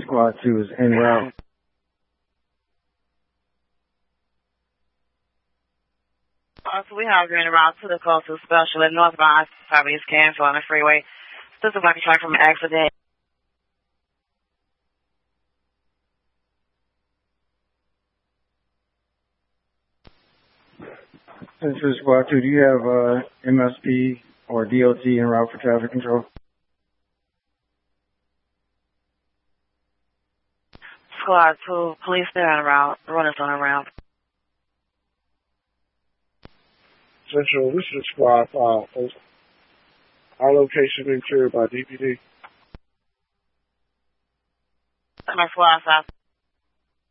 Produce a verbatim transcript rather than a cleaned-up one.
Squad two is en route. Uh, so we have you en route to the closest specialist northbound Southeast Canfield on the freeway. This is like a track from an accident. Central Squad two, do you have uh, M S P or D O T en route for traffic control? Squad two, police there en route. Runners on the route. Central, this is Squad five. Our location been cleared by D P D. My squad five.